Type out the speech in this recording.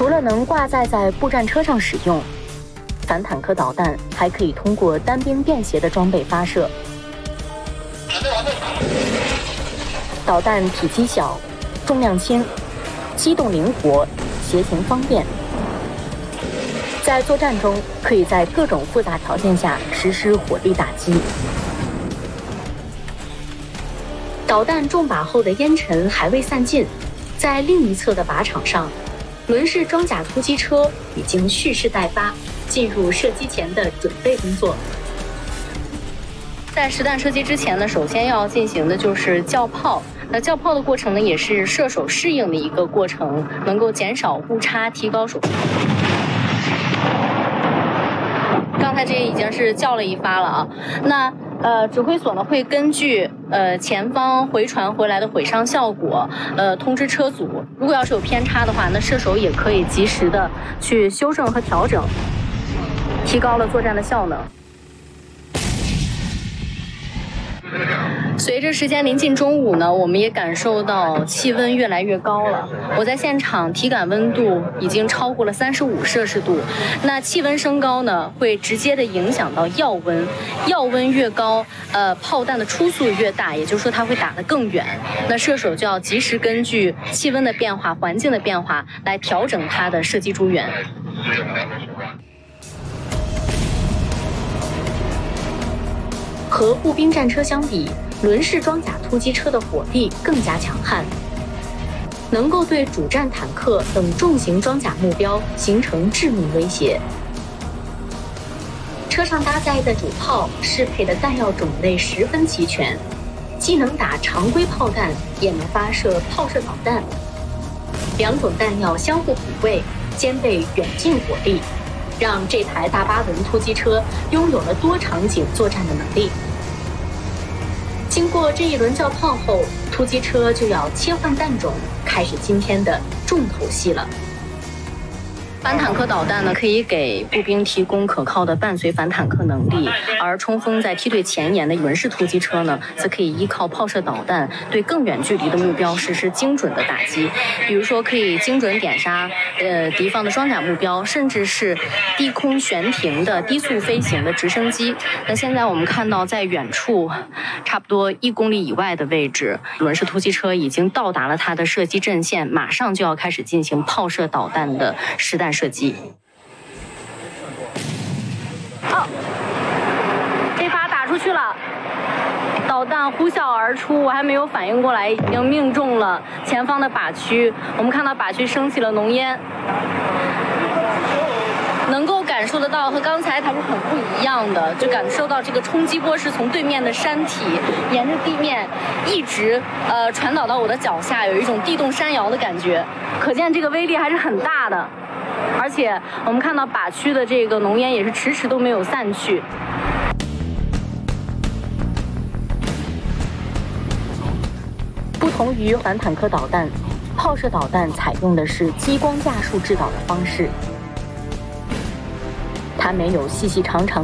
除了能挂载在步战车上使用，反坦克导弹还可以通过单兵便携的装备发射。导弹体积小，重量轻，机动灵活，携行方便。在作战中，可以在各种复杂条件下实施火力打击。导弹中靶后的烟尘还未散尽，在另一侧的靶场上，轮式装甲突击车已经蓄势待发，进入射击前的准备工作。在实弹射击之前呢，首先要进行的就是校炮。那校炮的过程呢，也是射手适应的一个过程，能够减少误差，提高手。刚才这已经是校了一发了啊。那指挥所呢会根据前方回传回来的毁伤效果，通知车组。如果要是有偏差的话，那射手也可以及时的去修正和调整，提高了作战的效能。随着时间临近中午呢，我们也感受到气温越来越高了。我在现场体感温度已经超过了35摄氏度。那气温升高呢，会直接的影响到药温。药温越高，炮弹的初速越大，也就是说它会打得更远。那射手就要及时根据气温的变化、环境的变化来调整它的射击诸远。和步兵战车相比，轮式装甲突击车的火力更加强悍，能够对主战坦克等重型装甲目标形成致命威胁。车上搭载的主炮适配的弹药种类十分齐全，既能打常规炮弹，也能发射炮射导弹。两种弹药相互补位，兼备远近火力，让这台大巴轮突击车拥有了多场景作战的能力。经过这一轮校炮后，突击车就要切换弹种，开始今天的重头戏了。反坦克导弹呢，可以给步兵提供可靠的伴随反坦克能力，而冲锋在梯队前沿的轮式突击车呢，则可以依靠炮射导弹对更远距离的目标实施精准的打击。比如说，可以精准点杀敌方的装甲目标，甚至是低空悬停的低速飞行的直升机。那现在我们看到，在远处差不多1公里以外的位置，轮式突击车已经到达了它的射击阵线，马上就要开始进行炮射导弹的实弹射击。这发打出去了，导弹呼啸而出，我还没有反应过来，已经命中了前方的靶区。我们看到靶区升起了浓烟，能够感受得到和刚才它是很不一样的，就感受到这个冲击波是从对面的山体沿着地面一直传导到我的脚下，有一种地动山摇的感觉，可见这个威力还是很大的。而且我们看到靶区的这个浓烟也是迟迟都没有散去。不同于反坦克导弹，炮射导弹采用的是激光架数制导的方式，它没有细细长长